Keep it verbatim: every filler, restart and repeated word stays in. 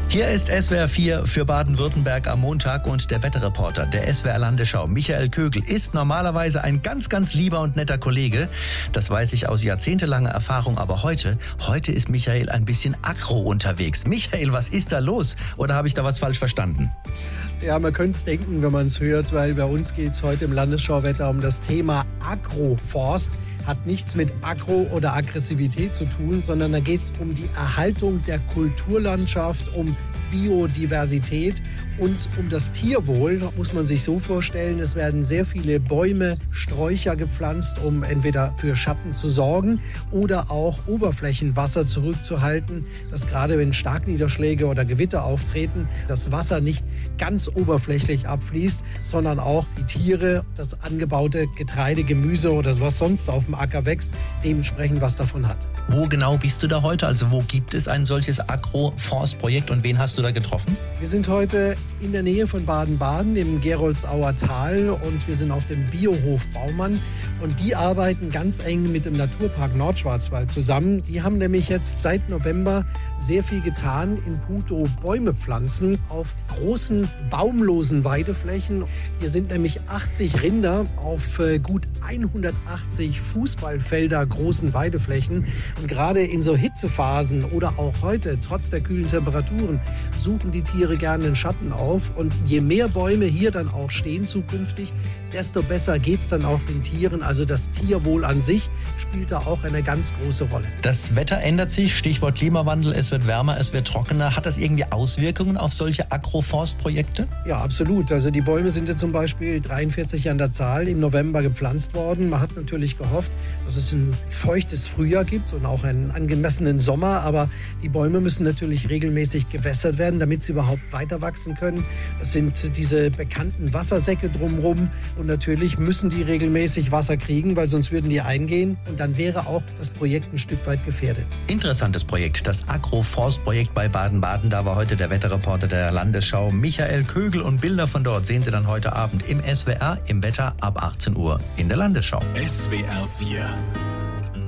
Hier ist S W R vier für Baden-Württemberg am Montag und der Wetterreporter der S W R Landesschau, Michael Kögel, ist normalerweise ein ganz, ganz lieber und netter Kollege. Das weiß ich aus jahrzehntelanger Erfahrung, aber heute, heute ist Michael ein bisschen aggro unterwegs. Michael, was ist da los? Oder habe ich da was falsch verstanden? Ja, man könnte es denken, wenn man es hört, weil bei uns geht es heute im Landesschauwetter um das Thema Agroforst. Hat nichts mit Agro oder Aggressivität zu tun, sondern da geht es um die Erhaltung der Kulturlandschaft, um Biodiversität und um das Tierwohl. Da muss man sich so vorstellen, es werden sehr viele Bäume, Sträucher gepflanzt, um entweder für Schatten zu sorgen oder auch Oberflächenwasser zurückzuhalten, dass gerade wenn Starkniederschläge oder Gewitter auftreten, das Wasser nicht ganz oberflächlich abfließt, sondern auch die Tiere, das angebaute Getreide, Gemüse oder was sonst auf dem Acker wächst, dementsprechend was davon hat. Wo genau bist du da heute? Also wo gibt es ein solches Agroforstprojekt und wen hast du da getroffen? Wir sind heute in der Nähe von Baden-Baden im Geroldsauer Tal und wir sind auf dem Biohof Baumann und die arbeiten ganz eng mit dem Naturpark Nordschwarzwald zusammen. Die haben nämlich jetzt seit November sehr viel getan in puncto Bäume pflanzen auf großen baumlosen Weideflächen. Hier sind nämlich achtzig Rinder auf gut hundertachtzig Fußballfelder großen Weideflächen. Und gerade in so Hitzephasen oder auch heute, trotz der kühlen Temperaturen, suchen die Tiere gerne den Schatten auf. Und je mehr Bäume hier dann auch stehen zukünftig, desto besser geht es dann auch den Tieren. Also das Tierwohl an sich spielt da auch eine ganz große Rolle. Das Wetter ändert sich, Stichwort Klimawandel, es wird wärmer, es wird trockener. Hat das irgendwie Auswirkungen auf solche Agroforstprojekte? Ja, absolut. Also die Bäume sind ja zum Beispiel dreiundvierzig an der Zahl im November gepflanzt worden. Man hat natürlich gehofft, dass es ein feuchtes Frühjahr gibt und auch einen angemessenen Sommer. Aber die Bäume müssen natürlich regelmäßig gewässert werden, damit sie überhaupt weiter wachsen können. Es sind diese bekannten Wassersäcke drumherum. Und natürlich müssen die regelmäßig Wasser kriegen, weil sonst würden die eingehen. Und dann wäre auch das Projekt ein Stück weit gefährdet. Interessantes Projekt, das Agroforstprojekt bei Baden-Baden. Da war heute der Wetterreporter der Landesschau, Michael Kögel. Und Bilder von dort sehen Sie dann heute Abend im S W R, im Wetter ab achtzehn Uhr in der Landesschau. S W R vier